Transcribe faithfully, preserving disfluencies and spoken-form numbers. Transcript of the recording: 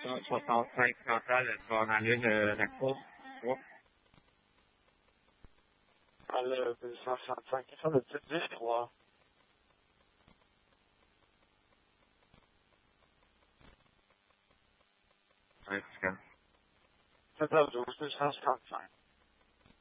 soixante-cinq frontal, tu vas en aller le, la course. Ouais. Ah, le deux cent soixante-cinq, ça, le type dix trois. Ouais, c'est ça. sept heures douze, deux cent soixante-cinq.